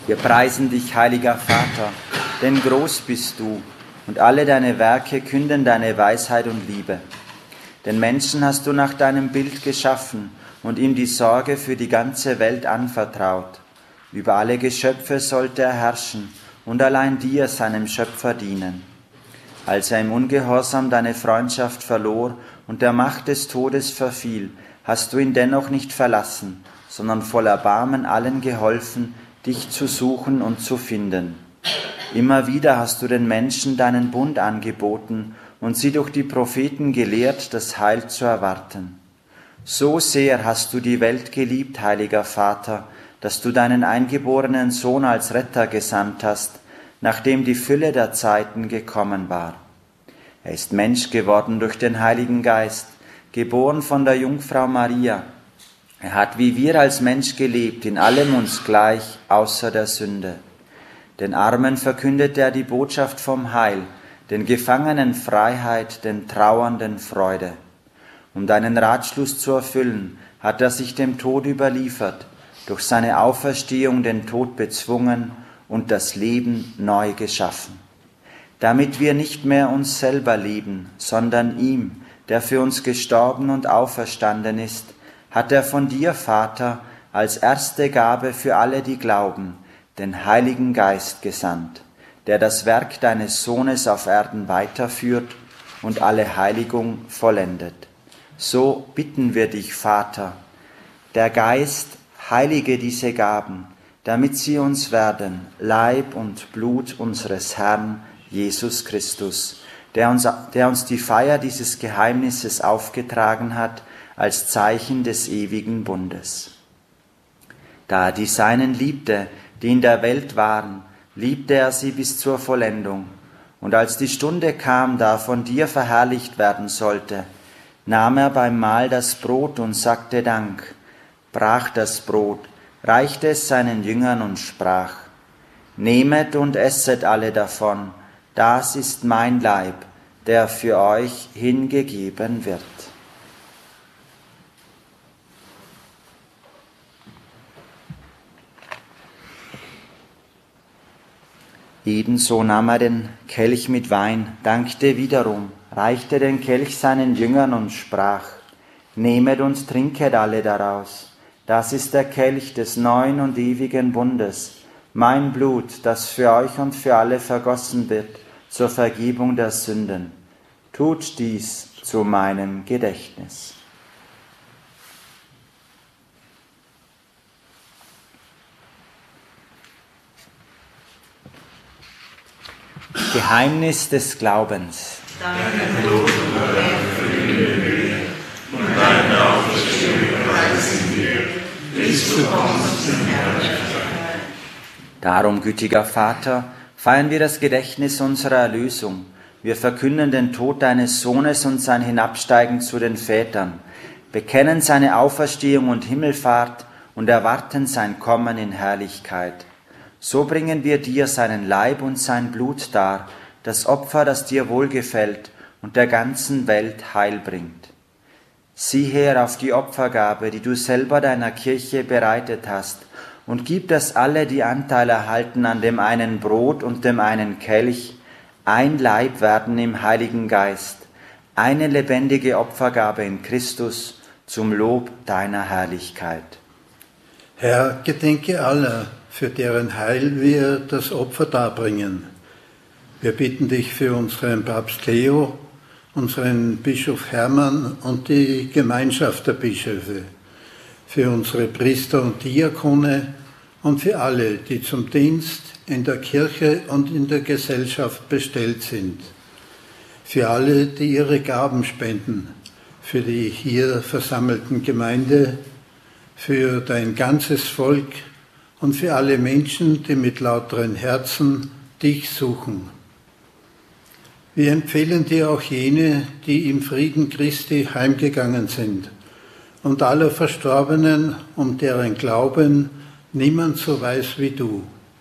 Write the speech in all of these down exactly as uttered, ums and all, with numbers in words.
Wir preisen dich, heiliger Vater, denn groß bist du, und alle deine Werke künden deine Weisheit und Liebe. Den Menschen hast du nach deinem Bild geschaffen und ihm die Sorge für die ganze Welt anvertraut. Über alle Geschöpfe sollte er herrschen und allein dir, seinem Schöpfer, dienen. Als er im Ungehorsam deine Freundschaft verlor und der Macht des Todes verfiel, hast du ihn dennoch nicht verlassen, sondern voll Erbarmen allen geholfen, dich zu suchen und zu finden. Immer wieder hast du den Menschen deinen Bund angeboten und sie durch die Propheten gelehrt, das Heil zu erwarten. So sehr hast du die Welt geliebt, heiliger Vater, dass du deinen eingeborenen Sohn als Retter gesandt hast, nachdem die Fülle der Zeiten gekommen war. Er ist Mensch geworden durch den Heiligen Geist, geboren von der Jungfrau Maria. Er hat wie wir als Mensch gelebt, in allem uns gleich, außer der Sünde. Den Armen verkündet er die Botschaft vom Heil, den Gefangenen Freiheit, den Trauernden Freude. Um deinen Ratschluss zu erfüllen, hat er sich dem Tod überliefert, durch seine Auferstehung den Tod bezwungen und das Leben neu geschaffen. Damit wir nicht mehr uns selber lieben, sondern ihm, der für uns gestorben und auferstanden ist, hat er von dir, Vater, als erste Gabe für alle, die glauben, den Heiligen Geist gesandt, der das Werk deines Sohnes auf Erden weiterführt und alle Heiligung vollendet. So bitten wir dich, Vater, der Geist heilige diese Gaben, damit sie uns werden, Leib und Blut unseres Herrn Jesus Christus, der uns, der uns die Feier dieses Geheimnisses aufgetragen hat, als Zeichen des ewigen Bundes. Da er die Seinen liebte, die in der Welt waren, liebte er sie bis zur Vollendung. Und als die Stunde kam, da er von dir verherrlicht werden sollte, nahm er beim Mahl das Brot und sagte Dank, brach das Brot, reichte es seinen Jüngern und sprach, Nehmet und esset alle davon, das ist mein Leib, der für euch hingegeben wird. Ebenso nahm er den Kelch mit Wein, dankte wiederum, reichte den Kelch seinen Jüngern und sprach, Nehmet und trinket alle daraus. Das ist der Kelch des neuen und ewigen Bundes, mein Blut, das für euch und für alle vergossen wird, zur Vergebung der Sünden. Tut dies zu meinem Gedächtnis. Geheimnis des Glaubens. Deinen Tod erfüllen wir und deine Auferstehung preisen wir, bis du kommst in Herrlichkeit. Darum, gütiger Vater, feiern wir das Gedächtnis unserer Erlösung. Wir verkünden den Tod deines Sohnes und sein Hinabsteigen zu den Vätern, bekennen seine Auferstehung und Himmelfahrt und erwarten sein Kommen in Herrlichkeit. So bringen wir dir seinen Leib und sein Blut dar, das Opfer, das dir wohlgefällt und der ganzen Welt Heil bringt. Sieh her auf die Opfergabe, die du selber deiner Kirche bereitet hast, und gib, dass alle, die Anteil erhalten an dem einen Brot und dem einen Kelch, ein Leib werden im Heiligen Geist, eine lebendige Opfergabe in Christus zum Lob deiner Herrlichkeit. Herr, gedenke aller, für deren Heil wir das Opfer darbringen. Wir bitten dich für unseren Papst Leo, unseren Bischof Hermann und die Gemeinschaft der Bischöfe, für unsere Priester und Diakone und für alle, die zum Dienst in der Kirche und in der Gesellschaft bestellt sind, für alle, die ihre Gaben spenden, für die hier versammelten Gemeinde, für dein ganzes Volk und für alle Menschen, die mit lauteren Herzen dich suchen. Wir empfehlen dir auch jene, die im Frieden Christi heimgegangen sind, und aller Verstorbenen, um deren Glauben niemand so weiß wie du.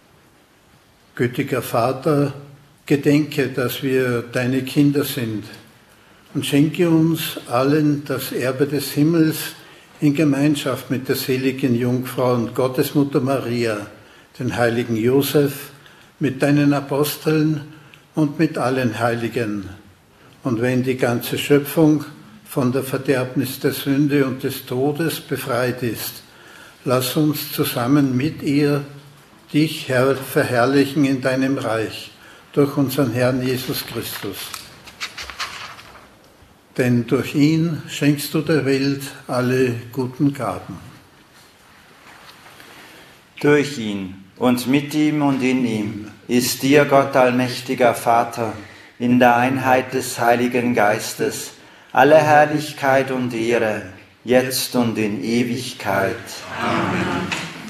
Gütiger Vater, gedenke, dass wir deine Kinder sind, und schenke uns allen das Erbe des Himmels in Gemeinschaft mit der seligen Jungfrau und Gottesmutter Maria, den heiligen Josef, mit deinen Aposteln und mit allen Heiligen. Und wenn die ganze Schöpfung von der Verderbnis der Sünde und des Todes befreit ist, lass uns zusammen mit ihr dich, Herr, verherrlichen in deinem Reich, durch unseren Herrn Jesus Christus. Denn durch ihn schenkst du der Welt alle guten Gaben. Durch ihn und mit ihm und in ihm ist dir, Gott allmächtiger Vater, in der Einheit des Heiligen Geistes, alle Herrlichkeit und Ehre, jetzt und in Ewigkeit. Amen.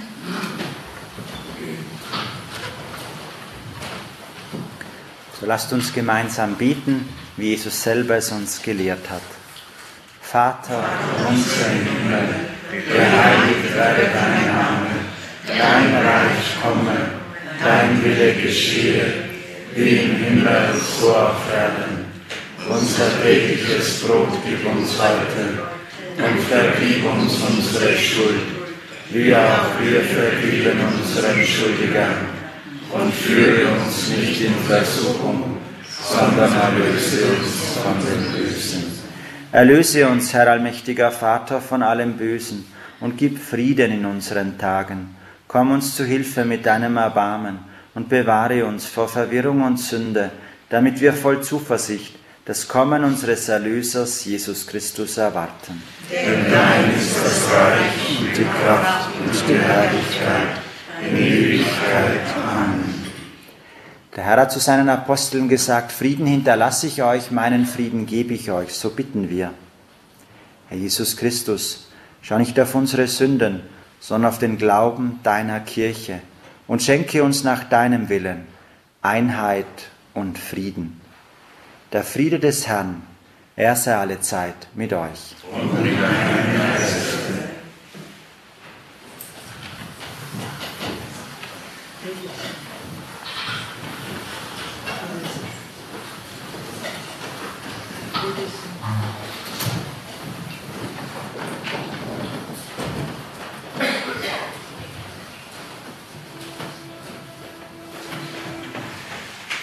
So lasst uns gemeinsam beten, wie Jesus selber es uns gelehrt hat. Vater unser im Himmel, geheiligt werde dein Name, dein Reich komme, dein Wille geschehe, wie im Himmel so auf Erden. Unser tägliches Brot gib uns heute und vergib uns unsere Schuld, wie auch wir vergeben unseren Schuldigern. Und führe uns nicht in Versuchung, sondern erlöse uns von dem Bösen. Erlöse uns, Herr allmächtiger Vater, von allem Bösen und gib Frieden in unseren Tagen. Komm uns zu Hilfe mit deinem Erbarmen und bewahre uns vor Verwirrung und Sünde, damit wir voll Zuversicht das Kommen unseres Erlösers Jesus Christus erwarten. Denn dein ist das Reich und die Kraft und die Herrlichkeit in Ewigkeit. Amen. Der Herr hat zu seinen Aposteln gesagt, Frieden hinterlasse ich euch, meinen Frieden gebe ich euch. So bitten wir. Herr Jesus Christus, schau nicht auf unsere Sünden, sondern auf den Glauben deiner Kirche und schenke uns nach deinem Willen Einheit und Frieden. Der Friede des Herrn, er sei alle Zeit mit euch. Und mit deinem Geist.